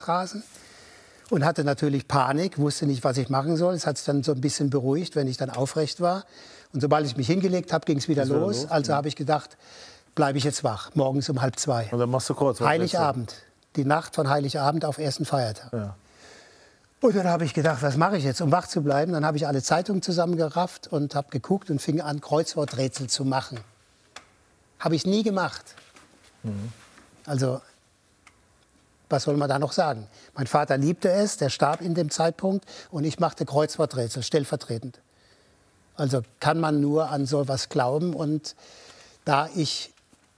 Rasen und hatte natürlich Panik, wusste nicht, was ich machen soll. Es hat sich dann so ein bisschen beruhigt, wenn ich dann aufrecht war. Und sobald ich mich hingelegt habe, ging es wieder los. Also habe ich gedacht, bleibe ich jetzt wach, morgens um 1:30. Und dann machst du kurz. Heiligabend, die Nacht von Heiligabend auf ersten Feiertag. Ja. Und dann habe ich gedacht, was mache ich jetzt, um wach zu bleiben? Dann habe ich alle Zeitungen zusammengerafft und habe geguckt und fing an, Kreuzworträtsel zu machen. Habe ich nie gemacht. Also, was soll man da noch sagen? Mein Vater liebte es, der starb in dem Zeitpunkt und ich machte Kreuzworträtsel, stellvertretend. Also kann man nur an sowas glauben. Und da ich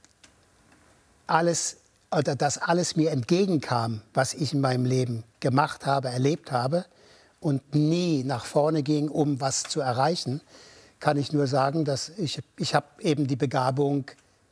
das alles mir entgegenkam, was ich in meinem Leben gemacht habe, erlebt habe und nie nach vorne ging, um was zu erreichen, kann ich nur sagen, dass ich habe eben die Begabung,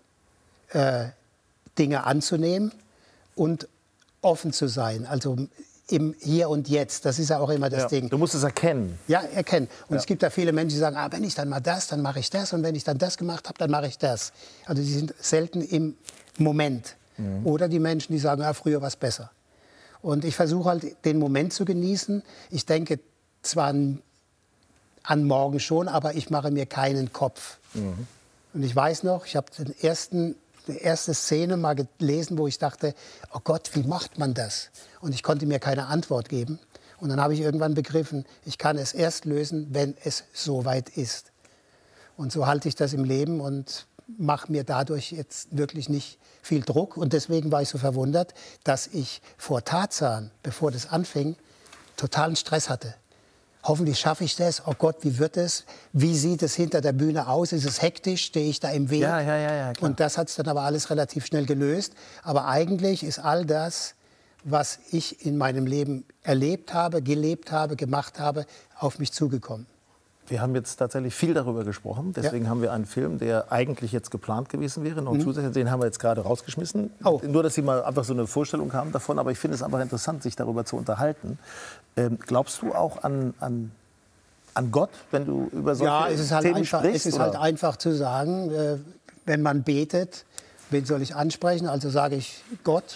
Dinge anzunehmen und offen zu sein, also im Hier und Jetzt. Das ist ja auch immer das Ding. Du musst es erkennen. Ja, erkennen. Und es gibt ja viele Menschen, die sagen, wenn ich dann mal das, dann mache ich das. Und wenn ich dann das gemacht habe, dann mache ich das. Also die sind selten im Moment. Oder die Menschen, die sagen, früher war es besser. Und ich versuche halt, den Moment zu genießen. Ich denke zwar an morgen schon, aber ich mache mir keinen Kopf. Und ich weiß noch, ich habe die erste Szene mal gelesen, wo ich dachte, oh Gott, wie macht man das? Und ich konnte mir keine Antwort geben. Und dann habe ich irgendwann begriffen, ich kann es erst lösen, wenn es soweit ist. Und so halte ich das im Leben und mache mir dadurch jetzt wirklich nicht viel Druck. Und deswegen war ich so verwundert, dass ich vor Tarzan, bevor das anfing, totalen Stress hatte. Hoffentlich schaffe ich das. Oh Gott, wie wird es? Wie sieht es hinter der Bühne aus? Ist es hektisch? Stehe ich da im Weg? Ja, klar. Und das hat es dann aber alles relativ schnell gelöst. Aber eigentlich ist all das, was ich in meinem Leben erlebt habe, gelebt habe, gemacht habe, auf mich zugekommen. Wir haben jetzt tatsächlich viel darüber gesprochen. Deswegen haben wir einen Film, der eigentlich jetzt geplant gewesen wäre. Noch zusätzlich, den haben wir jetzt gerade rausgeschmissen. Oh. Nur, dass Sie mal einfach so eine Vorstellung haben davon. Aber ich finde es einfach interessant, sich darüber zu unterhalten. Glaubst du auch an Gott, wenn du über solche Themen sprichst? Es ist halt einfach zu sagen, wenn man betet, wen soll ich ansprechen? Also sage ich Gott.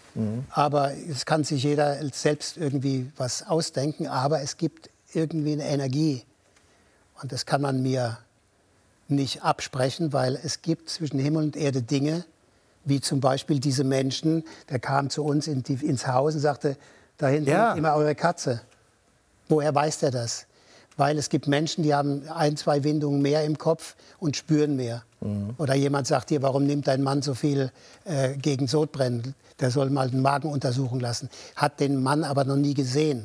Aber es kann sich jeder selbst irgendwie was ausdenken. Aber es gibt irgendwie eine Energie. Und das kann man mir nicht absprechen, weil es gibt zwischen Himmel und Erde Dinge, wie zum Beispiel diese Menschen, der kam zu uns ins Haus und sagte, da hinten liegt immer eure Katze. Woher weiß der das? Weil es gibt Menschen, die haben 1, 2 Windungen mehr im Kopf und spüren mehr. Oder jemand sagt dir, warum nimmt dein Mann so viel gegen Sodbrennen? Der soll mal eine Magenuntersuchung lassen. Hat den Mann aber noch nie gesehen.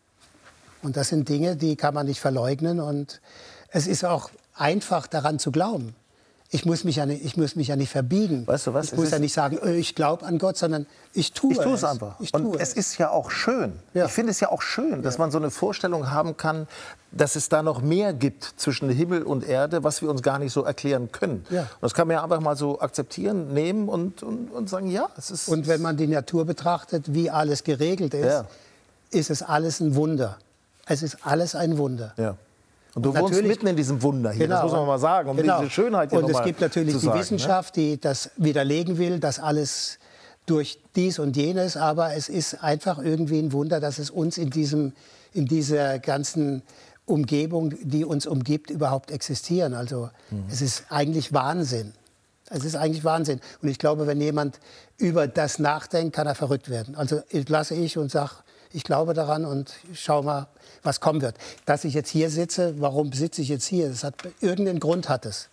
Und das sind Dinge, die kann man nicht verleugnen. Und es ist auch einfach, daran zu glauben. Ich muss mich ja nicht verbiegen. Weißt du was? Ich muss ja nicht sagen, ich glaube an Gott, sondern ich tue es. Ich tue es einfach. Und es ist ja auch schön. Ja. Ich finde es ja auch schön, dass man so eine Vorstellung haben kann, dass es da noch mehr gibt zwischen Himmel und Erde, was wir uns gar nicht so erklären können. Ja. Und das kann man ja einfach mal so akzeptieren, nehmen und sagen, ja, es ist... Und wenn man die Natur betrachtet, wie alles geregelt ist, ist es alles ein Wunder. Es ist alles ein Wunder. Ja. Und du wohnst mitten in diesem Wunder hier, das muss man mal sagen, um diese Schönheit hier Und es gibt natürlich die Wissenschaft, die das widerlegen will, dass alles durch dies und jenes, aber es ist einfach irgendwie ein Wunder, dass es uns in dieser ganzen Umgebung, die uns umgibt, überhaupt existieren. Also es ist eigentlich Wahnsinn. Es ist eigentlich Wahnsinn. Und ich glaube, wenn jemand über das nachdenkt, kann er verrückt werden. Also lasse ich und sage, ich glaube daran und schau mal, was kommen wird. Dass ich jetzt hier sitze, warum sitze ich jetzt hier? Irgendeinen Grund hat es.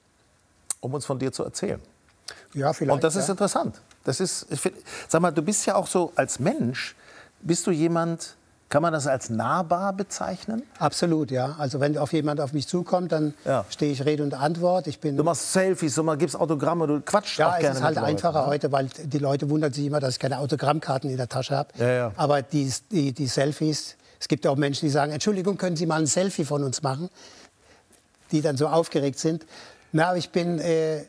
Um uns von dir zu erzählen. Ja, vielleicht. Und das ist interessant. Sag mal, du bist ja auch so als Mensch, bist du jemand, kann man das als nahbar bezeichnen? Absolut, ja. Also wenn jemand auf mich zukommt, dann stehe ich Rede und Antwort. Du machst Selfies, du gibst Autogramme, du quatschst auch gerne mit Leuten. Ja, es ist halt einfacher heute, weil die Leute wundern sich immer, dass ich keine Autogrammkarten in der Tasche habe. Ja. Aber die Selfies, es gibt auch Menschen, die sagen, Entschuldigung, können Sie mal ein Selfie von uns machen? Die dann so aufgeregt sind. Na, ich bin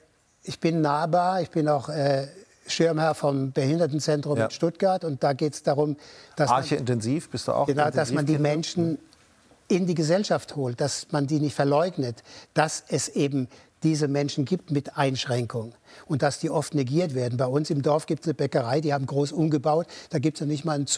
nahbar, ich bin auch Schirmherr vom Behindertenzentrum in Stuttgart. Und da geht es darum, dass Arche intensiv, bist du auch? Genau, dass man die Menschen in die Gesellschaft holt, dass man die nicht verleugnet, dass es eben diese Menschen gibt mit Einschränkungen und dass die oft negiert werden. Bei uns im Dorf gibt es eine Bäckerei, die haben groß umgebaut, da gibt es ja nicht mal einen